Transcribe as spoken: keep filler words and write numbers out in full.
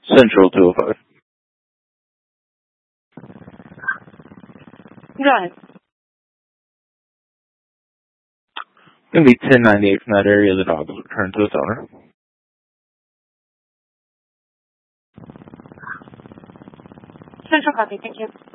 Central two oh five. Go ahead. Going to be ten ninety-eight from that area. The dog will return to its owner. Central copy, thank you.